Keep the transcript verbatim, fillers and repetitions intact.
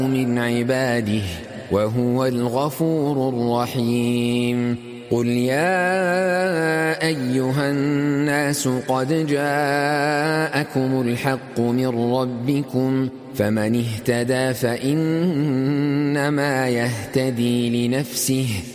من عباده وهو الغفور الرحيم. قل يا أيها الناس قد جاءكم الحق من ربكم فمن اهتدى فإنما يهتدي لنفسه